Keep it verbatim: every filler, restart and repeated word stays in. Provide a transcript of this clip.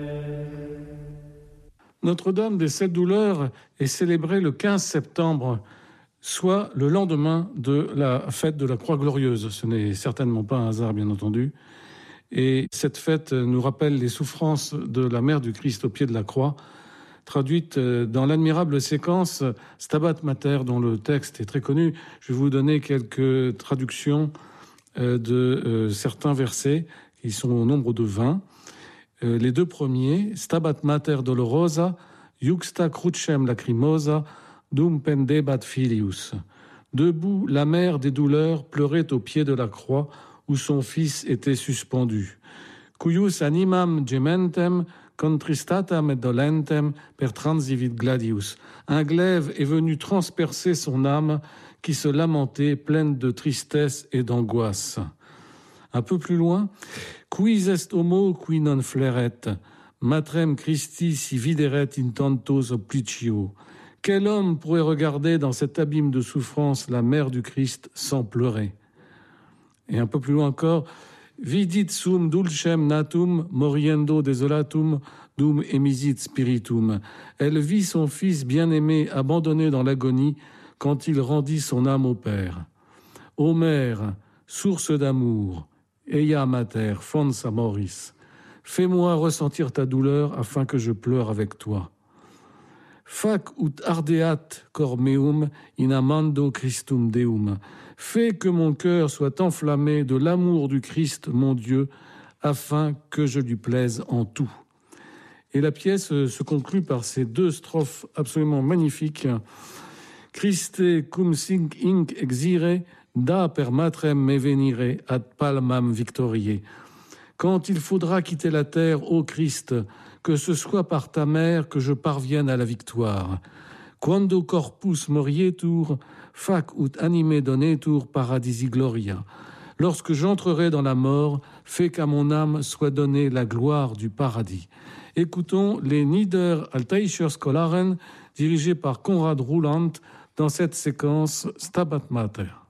Notre-Dame des Sept Douleurs est célébrée le quinze septembre, soit le lendemain de la fête de la Croix Glorieuse. Ce n'est certainement pas un hasard, bien entendu. Et cette fête nous rappelle les souffrances de la Mère du Christ au pied de la croix, traduite dans l'admirable séquence Stabat Mater, dont le texte est très connu. Je vais vous donner quelques traductions de certains versets, qui sont au nombre de vingt. Les deux premiers, Stabat Mater Dolorosa, Juxta Crucem Lacrimosa, Dum pendebat filius. Debout, la mère des douleurs pleurait au pied de la croix où son fils était suspendu. Cuius animam gementem, contristatam et dolentem per transivit gladius. Un glaive est venu transpercer son âme qui se lamentait, pleine de tristesse et d'angoisse. Un peu plus loin, quis est homo qui non fleret, matrem Christi si videret in tantos oblicio. Quel homme pourrait regarder dans cet abîme de souffrance la mère du Christ sans pleurer? Et un peu plus loin encore, vidit sum dulcem natum moriendo desolatum dum emisit spiritum. Elle vit son fils bien-aimé abandonné dans l'agonie quand il rendit son âme au Père. Ô mère, source d'amour, Eia mater, fons amoris, fais-moi ressentir ta douleur afin que je pleure avec toi. Fac ut ardeat cor meum in amando Christum Deum. Fais que mon cœur soit enflammé de l'amour du Christ, mon Dieu, afin que je lui plaise en tout. Et la pièce se conclut par ces deux strophes absolument magnifiques. Christe cum sing inc exire, da per matrem me venire ad palmam victoriae. Quand il faudra quitter la terre, ô Christ, que ce soit par ta mère que je parvienne à la victoire. Quando corpus morietur, fac ut anime donetur paradisi gloria. Lorsque j'entrerai dans la mort, fais qu'à mon âme soit donnée la gloire du paradis. Écoutons les Nieder Altaischer Scholaren, dirigés par Konrad Ruland, dans cette séquence Stabat Mater.